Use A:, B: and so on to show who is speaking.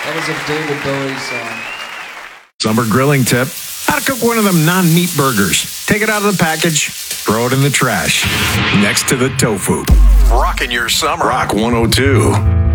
A: That was a David Bowie song.
B: Summer grilling tip. How to cook one of them non-meat burgers. Take it out of the package, throw it in the trash. Next to the tofu.
C: Rocking your summer. Rock 102.